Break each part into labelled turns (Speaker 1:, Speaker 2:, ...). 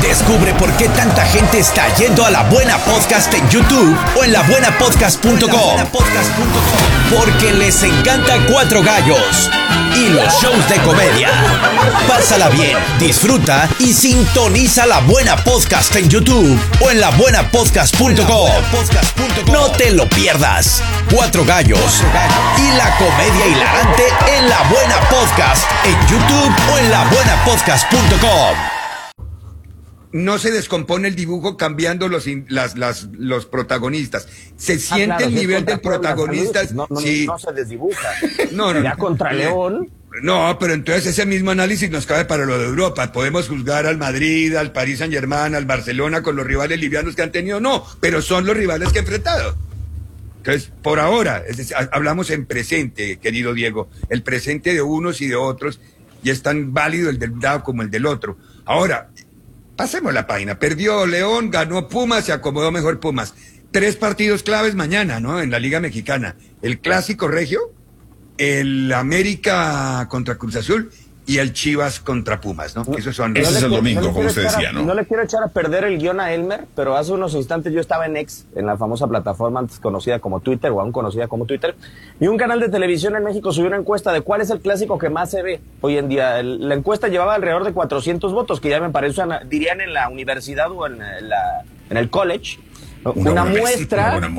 Speaker 1: Descubre por qué tanta gente está yendo a La Buena Podcast en YouTube o en labuenapodcast.com. Porque les encanta Cuatro Gallos y los shows de comedia. Pásala bien, disfruta y sintoniza La Buena Podcast en YouTube o en labuenapodcast.com. No te lo pierdas. Cuatro Gallos y la comedia hilarante en La Buena Podcast en YouTube o en labuenapodcast.com.
Speaker 2: No se descompone el dibujo cambiando los protagonistas. Se siente el nivel del protagonista.
Speaker 3: No se desdibuja.
Speaker 2: No.
Speaker 3: Ya contra León.
Speaker 2: No, pero entonces ese mismo análisis nos cabe para lo de Europa. Podemos juzgar al Madrid, al Paris Saint-Germain, al Barcelona con los rivales livianos que han tenido. No, pero son los rivales que han enfrentado. Entonces, por ahora, es decir, hablamos en presente, querido Diego. El presente de unos y de otros, y es tan válido el del lado como el del otro. Ahora, pasemos la página. Perdió León, ganó Pumas, se acomodó mejor Pumas. 3 partidos claves mañana, ¿no? En la Liga Mexicana. El Clásico Regio, el América contra Cruz Azul y el Chivas contra Pumas, ¿no? Esos son
Speaker 4: Ese es el domingo, como usted decía, ¿no?
Speaker 3: No le quiero echar a perder el guión a Elmer, pero hace unos instantes yo estaba en X, en la famosa plataforma antes conocida como Twitter, o aún conocida como Twitter, y un canal de televisión en México subió una encuesta de cuál es el clásico que más se ve hoy en día. La encuesta llevaba alrededor de 400 votos, que ya me parece, dirían en la universidad o en el college, una buena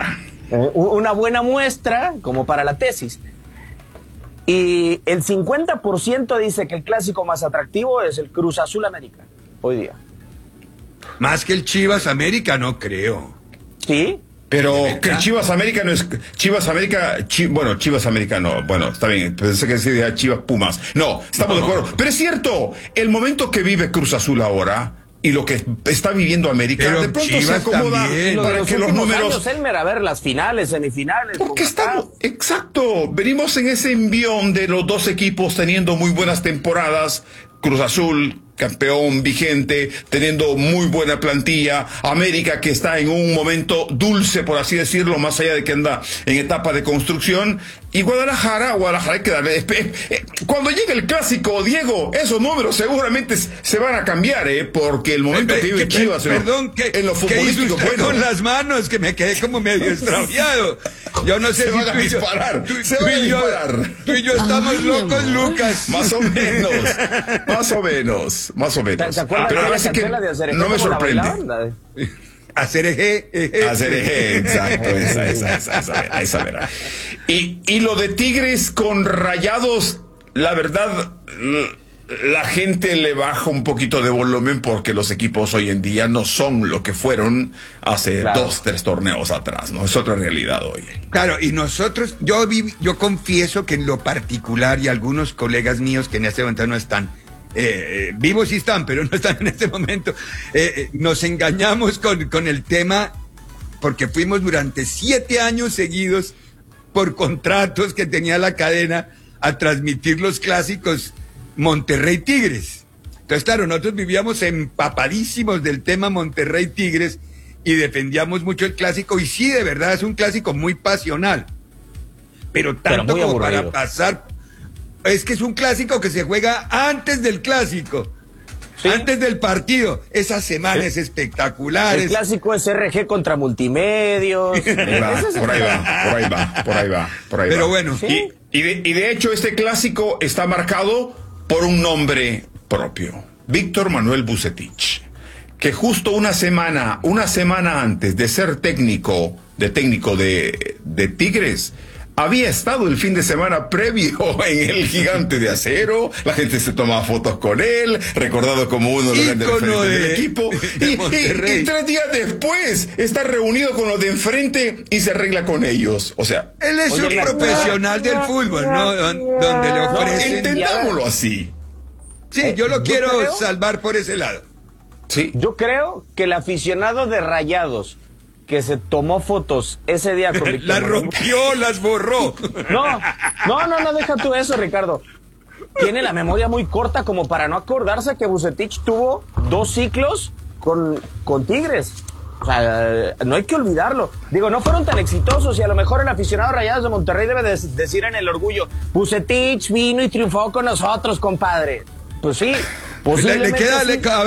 Speaker 3: muestra como para la tesis. Y el 50% dice que el clásico más atractivo es el Cruz Azul América, hoy día.
Speaker 2: Más que el Chivas América, no creo.
Speaker 3: ¿Sí?
Speaker 4: Pero que Chivas América no es... Chivas América no. Bueno, está bien. Pensé que decía Chivas Pumas. No, estamos de acuerdo. Pero es cierto, el momento que vive Cruz Azul ahora y lo que está viviendo América,
Speaker 2: pero
Speaker 4: de pronto
Speaker 2: Chivas
Speaker 4: se acomoda para que los números...
Speaker 3: años, Elmer, a ver, las finales, semifinales...
Speaker 4: Porque estamos... Exacto. Venimos en ese envión de los dos equipos teniendo muy buenas temporadas. Cruz Azul, campeón vigente, teniendo muy buena plantilla. América, que está en un momento dulce, por así decirlo, más allá de que anda en etapa de construcción. Y Guadalajara hay que darle... Cuando llegue el clásico, Diego, esos números seguramente se van a cambiar, porque el momento que vive Chivas en lo futbolístico...
Speaker 2: ¿Qué hizo con las manos? Que me quedé como medio extraviado. Yo no sé
Speaker 4: se
Speaker 2: si
Speaker 4: van a disparar.
Speaker 2: Tú y yo estamos locos, Lucas.
Speaker 4: Más o menos.
Speaker 3: ¿Te acuerdas
Speaker 4: pero
Speaker 3: de la
Speaker 4: así que
Speaker 3: canción de Hacer Eje,
Speaker 4: no me
Speaker 3: como la
Speaker 4: sorprende.
Speaker 3: bailaban?
Speaker 2: Hacer eje.
Speaker 4: Exacto, esa verá. Y lo de Tigres con Rayados, la verdad, la gente le baja un poquito de volumen porque los equipos hoy en día no son lo que fueron hace 2-3 torneos atrás, ¿no? Es otra realidad hoy.
Speaker 2: Claro, y nosotros, yo confieso que en lo particular, y algunos colegas míos que en este momento no están, vivos sí están, pero no están en este momento, nos engañamos con el tema porque fuimos durante 7 años seguidos por contratos que tenía la cadena a transmitir los clásicos Monterrey Tigres. Entonces, claro, nosotros vivíamos empapadísimos del tema Monterrey Tigres y defendíamos mucho el clásico, y sí, de verdad es un clásico muy pasional, pero tanto
Speaker 3: muy
Speaker 2: como
Speaker 3: aburrido.
Speaker 2: para pasar. Es que es un clásico que se juega antes del clásico,
Speaker 3: ¿sí?
Speaker 2: Antes del partido. Esa semana es espectacular.
Speaker 3: El clásico es RG contra Multimedios.
Speaker 4: Por ahí va.
Speaker 2: Pero bueno,
Speaker 3: ¿sí?
Speaker 4: Y de hecho este clásico está marcado por un nombre propio, Víctor Manuel Vucetich, que justo una semana antes de ser técnico de Tigres, había estado el fin de semana previo en el Gigante de Acero. La gente se tomaba fotos con él, recordado como uno de los grandes referentes del equipo. Y 3 días después está reunido con los de enfrente y se arregla con ellos. O sea,
Speaker 2: él es un profesional del fútbol, ¿no? Donde le ofrecen...
Speaker 4: Entendámoslo así.
Speaker 2: Sí, yo lo quiero salvar por ese lado.
Speaker 4: Sí.
Speaker 3: Yo creo que el aficionado de Rayados que se tomó fotos ese día con Víctor
Speaker 2: Las rompió, las borró.
Speaker 3: No, deja tú eso, Ricardo. Tiene la memoria muy corta como para no acordarse que Vucetich tuvo 2 ciclos con Tigres. O sea, no hay que olvidarlo. Digo, no fueron tan exitosos y a lo mejor el aficionado Rayados de Monterrey debe decir en el orgullo, Vucetich vino y triunfó con nosotros, compadre. Pues sí, posiblemente
Speaker 2: le queda,
Speaker 3: sí.